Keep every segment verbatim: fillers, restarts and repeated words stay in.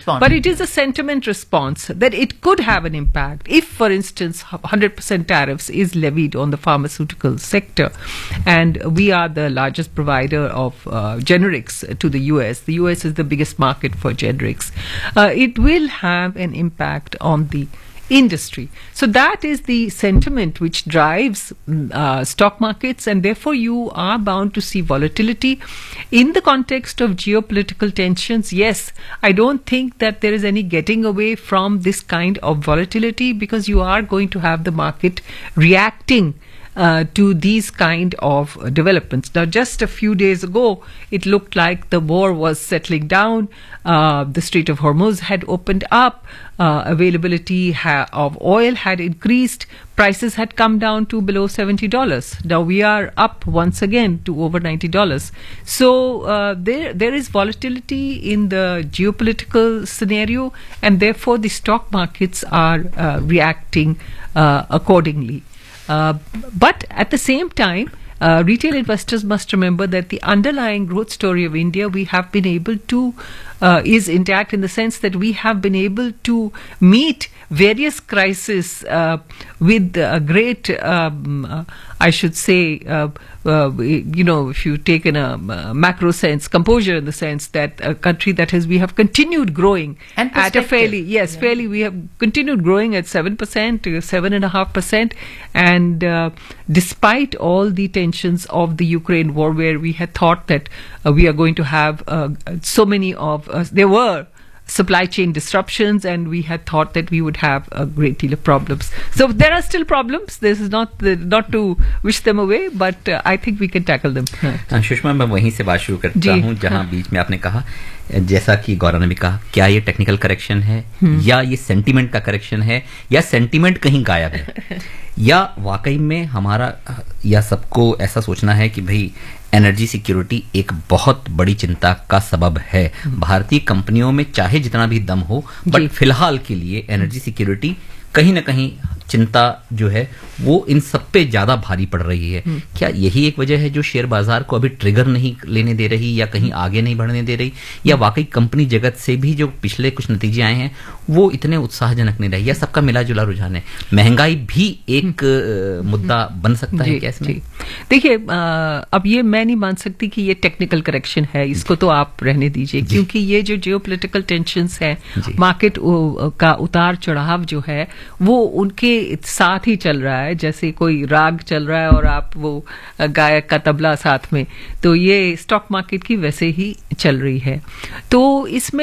respond. But it is a sentiment response that it could have an impact if, for instance, one hundred percent tariffs is levied on the pharmaceutical sector, and we are the largest provider of uh, generics to the U S. The U S is the biggest market for generics. Uh, it will have an impact on the industry. So that is the sentiment which drives uh, stock markets, and therefore you are bound to see volatility in the context of geopolitical tensions. Yes, I don't think that there is any getting away from this kind of volatility, because you are going to have the market reacting Uh, to these kind of uh, developments. Now, just a few days ago, it looked like the war was settling down. Uh, the Strait of Hormuz had opened up. Uh, availability ha- of oil had increased. Prices had come down to below seventy dollars. Now we are up once again to over ninety dollars. So uh, there there is volatility in the geopolitical scenario, and therefore the stock markets are uh, reacting uh, accordingly. Uh, but at the same time, uh, retail investors must remember that the underlying growth story of India, we have been able to, uh, is intact in the sense that we have been able to meet various crises uh, with a great, um, uh, I should say, uh, uh, you know, if you take in a uh, macro sense, composure in the sense that a country that has, we have continued growing and at a fairly, yes, yeah. fairly, we have continued growing at seven percent, seven and a half percent. And uh, despite all the tensions of the Ukraine war, where we had thought that uh, we are going to have uh, so many of us, there were supply chain disruptions, and we had thought that we would have a great deal of problems. So there are still problems. This is not the, not to wish them away, but uh, I think we can tackle them. Sushma, मैं वहीं से बात शुरू करता हूँ जहाँ बीच में आपने कहा, जैसा कि गौरव ने भी कहा, क्या ये टेक्निकल करेक्शन है या ये सेंटीमेंट का करेक्शन है, या सेंटीमेंट कहीं गायब है, या वाकई में हमारा या सबको ऐसा सोचना है कि भाई एनर्जी सिक्योरिटी एक बहुत बड़ी चिंता का सबब है। भारतीय कंपनियों में चाहे जितना भी दम हो, बट फिलहाल के लिए एनर्जी सिक्योरिटी कहीं ना कहीं चिंता जो है वो इन सब पे ज्यादा भारी पड़ रही है। क्या यही एक वजह है जो शेयर बाजार को अभी ट्रिगर नहीं लेने दे रही, या कहीं आगे नहीं बढ़ने दे रही, या वाकई कंपनी जगत से भी जो पिछले कुछ नतीजे आए हैं वो इतने उत्साहजनक नहीं रहे, या सबका मिला जुला रुझान है? महंगाई भी एक मुद्दा बन सकता है क्या इसमें? देखिए, अब ये मैं नहीं मान सकती कि ये टेक्निकल करेक्शन है, इसको तो आप रहने दीजिए, क्योंकि ये जो जियोपॉलिटिकल टेंशंस है, मार्केट का उतार चढ़ाव जो है वो उनके साथ ही चल रहा है, जैसे कोई राग चल रहा है और आप वो गायक का तबला साथ में, तो ये स्टॉक मार्केट की वैसे ही चल रही है। तो इसमें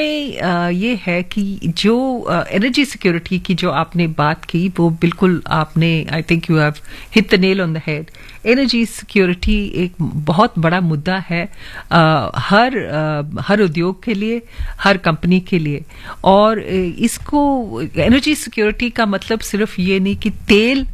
ये है कि जो एनर्जी सिक्योरिटी की जो आपने बात की, वो बिल्कुल आपने, I think you have hit the nail on the head. Energy security एक बहुत बड़ा मुद्दा है आ, हर आ, हर उद्योग के लिए, हर कंपनी के लिए। और इसको एनर्जी सिक्योरिटी का मतलब सिर्फ ये नहीं कि तेल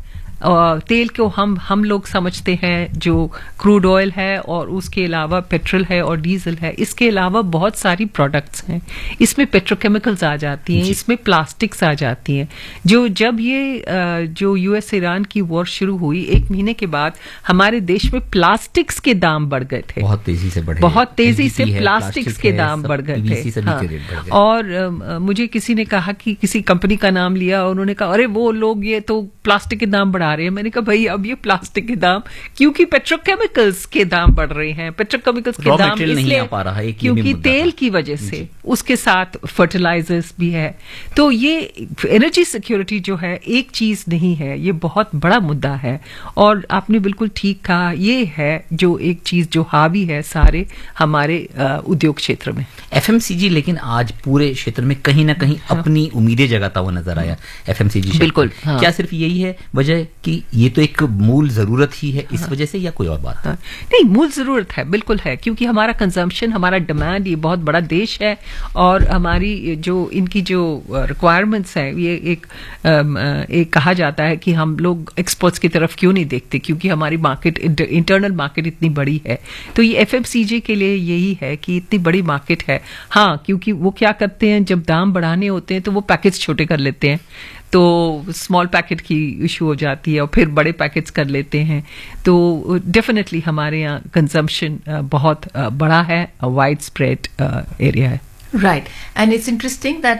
तेल को हम हम लोग समझते हैं जो क्रूड ऑयल है, और उसके अलावा पेट्रोल है और डीजल है, इसके अलावा बहुत सारी प्रोडक्ट्स हैं। इसमें पेट्रोकेमिकल्स आ जाती हैं, इसमें प्लास्टिक्स आ जाती हैं। जो जब ये जो यूएस ईरान की वॉर शुरू हुई, एक महीने के बाद हमारे देश में प्लास्टिक्स के दाम बढ़ गए थे, बहुत तेजी से बढ़े, बहुत तेजी से प्लास्टिक्स के दाम बढ़ गए थे। हाँ। और आ, मुझे किसी ने कहा कि किसी कंपनी का नाम लिया, और उन्होंने कहा अरे वो लोग ये तो प्लास्टिक के दाम बढ़ा रहे हैं। मैंने कहा भाई अब ये प्लास्टिक के दाम, क्योंकि पेट्रोकेमिकल्स के दाम बढ़ रहे हैं, पेट्रोकेमिकल्स के दाम इसलिए आ पा रहा है क्योंकि तेल की वजह से, उसके साथ फर्टिलाइजर्स भी है। तो ये एनर्जी सिक्योरिटी जो है एक चीज नहीं है, ये बहुत बड़ा मुद्दा है। और आपने बिल्कुल ठीक कहा, ये है जो एक चीज जो हावी है सारे हमारे उद्योग क्षेत्र में। एफएमसीजी लेकिन आज पूरे क्षेत्र में कहीं ना कहीं हाँ। अपनी उम्मीदें जगाता हुआ नजर आया एफएमसीजी। बिल्कुल हाँ। क्या सिर्फ यही है वजह कि ये तो एक मूल जरूरत ही है, इस हाँ। वजह से, या कोई और बात? हाँ। नहीं, मूल जरूरत है, बिल्कुल है, क्योंकि हमारा कंजम्पशन, हमारा डिमांड, ये बहुत बड़ा देश है, और हमारी जो इनकी जो रिक्वायरमेंट्स है, ये एक एक कहा जाता है कि हम लोग एक्सपोर्ट्स की तरफ क्यों नहीं देखते, क्योंकि हमारी मार्केट, इंटरनल मार्केट इतनी बड़ी है। तो ये एफएमसीजी के लिए यही है कि इतनी बड़ी मार्केट है। हाँ, क्योंकि वो क्या करते हैं, जब दाम बढ़ाने होते हैं तो वो पैकेज छोटे कर लेते हैं, तो स्मॉल पैकेट की इशू हो जाती है, और फिर बड़े पैकेट्स कर लेते हैं। तो डेफिनेटली हमारे यहाँ कंजम्पशन बहुत बड़ा है, वाइड स्प्रेड एरिया है। Right, and it's interesting that